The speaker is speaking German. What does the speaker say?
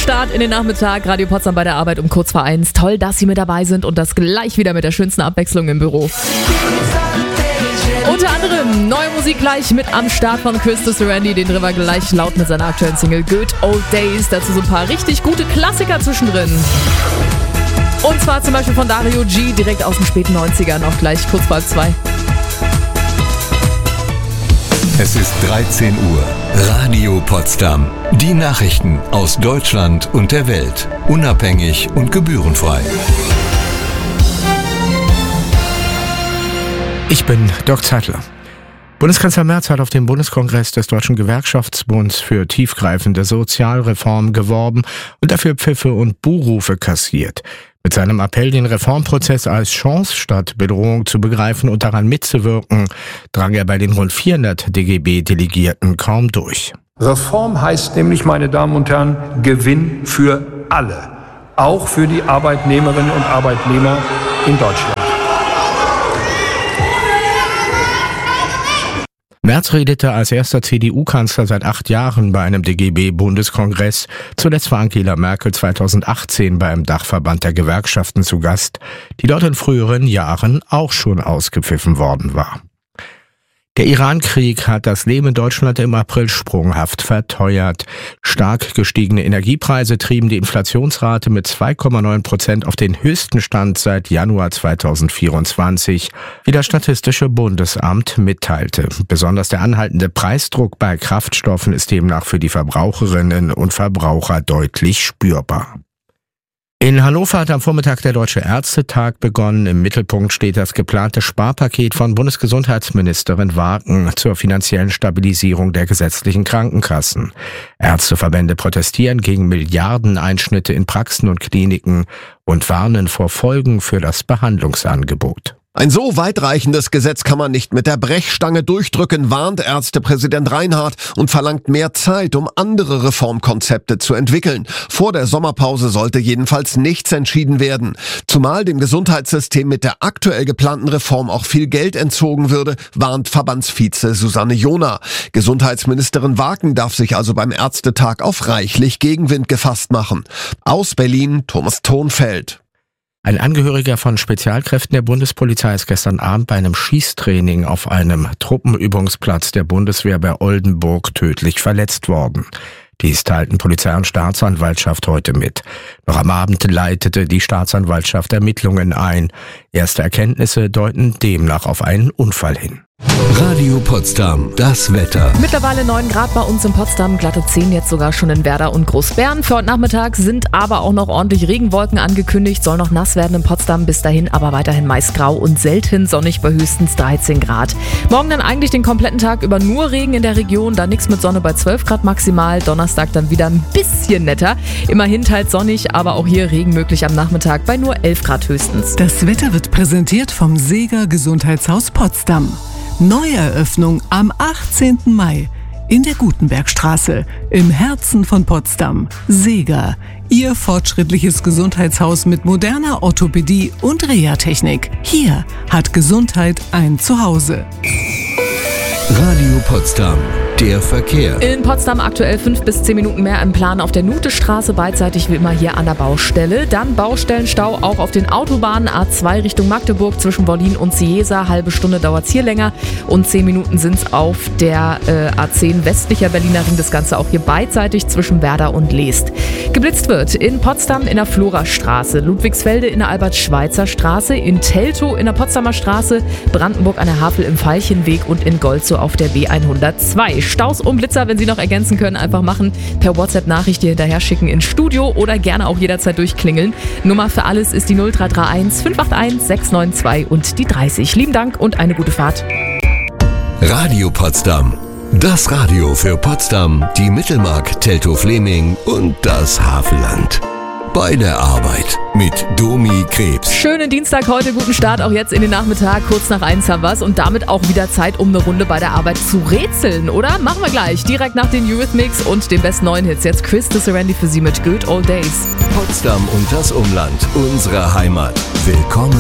Start in den Nachmittag. Radio Potsdam bei der Arbeit um kurz vor 1. Toll, dass Sie mit dabei sind und das gleich wieder mit der schönsten Abwechslung im Büro. Unter anderem neue Musik gleich mit am Start von Christus Randy, den drüber gleich laut mit seiner aktuellen Single Good Old Days. Dazu so ein paar richtig gute Klassiker zwischendrin. Und zwar zum Beispiel von Dario G, direkt aus den späten 90ern, auch gleich kurz vor 2. Es ist 13 Uhr. Radio Potsdam. Die Nachrichten aus Deutschland und der Welt. Unabhängig und gebührenfrei. Ich bin Dirk Zeitler. Bundeskanzler Merz hat auf dem Bundeskongress des Deutschen Gewerkschaftsbunds für tiefgreifende Sozialreformen geworben und dafür Pfiffe und Buhrufe kassiert. Mit seinem Appell, den Reformprozess als Chance statt Bedrohung zu begreifen und daran mitzuwirken, drang er bei den rund 400 DGB-Delegierten kaum durch. Reform heißt nämlich, meine Damen und Herren, Gewinn für alle, auch für die Arbeitnehmerinnen und Arbeitnehmer in Deutschland. Merz redete als erster CDU-Kanzler seit 8 Jahren bei einem DGB-Bundeskongress. Zuletzt war Angela Merkel 2018 beim Dachverband der Gewerkschaften zu Gast, die dort in früheren Jahren auch schon ausgepfiffen worden war. Der Iran-Krieg hat das Leben in Deutschland im April sprunghaft verteuert. Stark gestiegene Energiepreise trieben die Inflationsrate mit 2,9% auf den höchsten Stand seit Januar 2024, wie das Statistische Bundesamt mitteilte. Besonders der anhaltende Preisdruck bei Kraftstoffen ist demnach für die Verbraucherinnen und Verbraucher deutlich spürbar. In Hannover hat am Vormittag der Deutsche Ärztetag begonnen. Im Mittelpunkt steht das geplante Sparpaket von Bundesgesundheitsministerin Wagen zur finanziellen Stabilisierung der gesetzlichen Krankenkassen. Ärzteverbände protestieren gegen Milliardeneinschnitte in Praxen und Kliniken und warnen vor Folgen für das Behandlungsangebot. Ein so weitreichendes Gesetz kann man nicht mit der Brechstange durchdrücken, warnt Ärztepräsident Reinhardt und verlangt mehr Zeit, um andere Reformkonzepte zu entwickeln. Vor der Sommerpause sollte jedenfalls nichts entschieden werden. Zumal dem Gesundheitssystem mit der aktuell geplanten Reform auch viel Geld entzogen würde, warnt Verbandsvize Susanne Johner. Gesundheitsministerin Wagen darf sich also beim Ärztetag auf reichlich Gegenwind gefasst machen. Aus Berlin, Thomas Thonfeld. Ein Angehöriger von Spezialkräften der Bundespolizei ist gestern Abend bei einem Schießtraining auf einem Truppenübungsplatz der Bundeswehr bei Oldenburg tödlich verletzt worden. Dies teilten Polizei und Staatsanwaltschaft heute mit. Noch am Abend leitete die Staatsanwaltschaft Ermittlungen ein. Erste Erkenntnisse deuten demnach auf einen Unfall hin. Radio Potsdam, das Wetter. Mittlerweile 9 Grad bei uns in Potsdam, glatte 10 jetzt sogar schon in Werder und Großbären. Für heute Nachmittag sind aber auch noch ordentlich Regenwolken angekündigt, soll noch nass werden in Potsdam, bis dahin aber weiterhin meist grau und selten sonnig bei höchstens 13 Grad. Morgen dann eigentlich den kompletten Tag über nur Regen in der Region, dann nichts mit Sonne bei 12 Grad maximal. Donnerstag dann wieder ein bisschen netter, immerhin teils sonnig, aber auch hier Regen möglich am Nachmittag bei nur 11 Grad höchstens. Das Wetter wird präsentiert vom Seeger Gesundheitshaus Potsdam. Neueröffnung am 18. Mai in der Gutenbergstraße im Herzen von Potsdam. Seeger, Ihr fortschrittliches Gesundheitshaus mit moderner Orthopädie und Reha-Technik. Hier hat Gesundheit ein Zuhause. Radio Potsdam, der Verkehr. In Potsdam aktuell 5 bis 10 Minuten mehr im Plan auf der Nutestraße, beidseitig wie immer hier an der Baustelle. Dann Baustellenstau auch auf den Autobahnen A2 Richtung Magdeburg zwischen Wollin und Ciesa. Halbe Stunde dauert es hier länger und 10 Minuten sind es auf der A10 westlicher Berliner Ring. Das Ganze auch hier beidseitig zwischen Werder und Leest. Geblitzt wird in Potsdam in der Florastraße, Ludwigsfelde in der Albert-Schweitzer-Straße, in Teltow in der Potsdamer Straße, Brandenburg an der Havel im Veilchenweg und in Golzow auf der B102. Staus und Blitzer, wenn Sie noch ergänzen können, einfach machen. Per WhatsApp-Nachricht hier hinterher schicken ins Studio oder gerne auch jederzeit durchklingeln. Nummer für alles ist die 0331 581 692 und die 30. Lieben Dank und eine gute Fahrt. Radio Potsdam. Das Radio für Potsdam, die Mittelmark, Teltow-Fleming und das Havelland. Bei der Arbeit mit Domi Krebs. Schönen Dienstag heute, guten Start auch jetzt in den Nachmittag. Kurz nach 1 haben wir's und damit auch wieder Zeit, um eine Runde bei der Arbeit zu rätseln, oder? Machen wir gleich, direkt nach den Eurythmics und den besten neuen Hits. Jetzt Christus Randy für Sie mit Good Old Days. Potsdam und das Umland, unsere Heimat. Willkommen